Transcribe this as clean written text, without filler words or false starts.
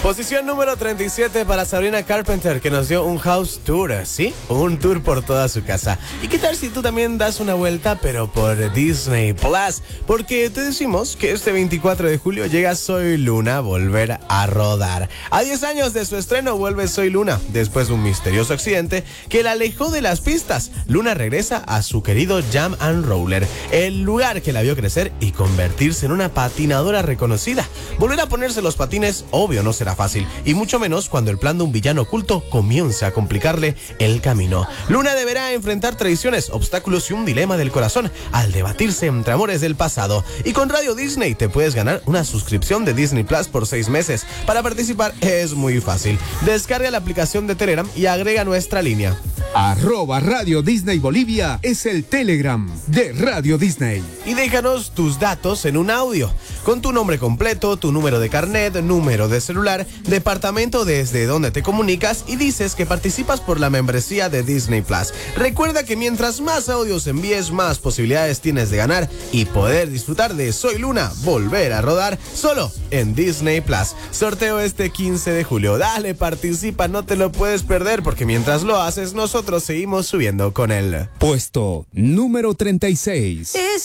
Posición número 37 para Sabrina Carpenter, que nos dio un house tour, ¿sí? Un tour por toda su casa. ¿Y qué tal si tú también das una vuelta, pero por Disney Plus? Porque te decimos que este 24 de julio llega Soy Luna, volver a rodar. A 10 años de su estreno vuelve Soy Luna, después de un misterioso accidente que la alejó de las pistas. Luna regresa a su querido Jam and Roller, el lugar que la vio crecer y convertirse en una patinadora reconocida. Volver a ponerse los patines, obvio, no será fácil, y mucho menos cuando el plan de un villano oculto comienza a complicarle el camino. Luna deberá enfrentar traiciones, obstáculos y un dilema del corazón al debatirse entre amores del pasado. Y con Radio Disney te puedes ganar una suscripción de Disney Plus por 6 meses. Para participar es muy fácil. Descarga la aplicación de Telegram y agrega nuestra línea. @Radio Disney Bolivia es el Telegram de Radio Disney. Y déjanos tus datos en un audio, con tu nombre completo, tu número de carnet, número de celular, departamento desde donde te comunicas y dices que participas por la membresía de Disney Plus. Recuerda que mientras más audios envíes, más posibilidades tienes de ganar y poder disfrutar de Soy Luna, volver a rodar, solo en Disney Plus. Sorteo este 15 de julio. Dale, participa, no te lo puedes perder, porque mientras lo haces, nosotros seguimos subiendo con él. Puesto número 36.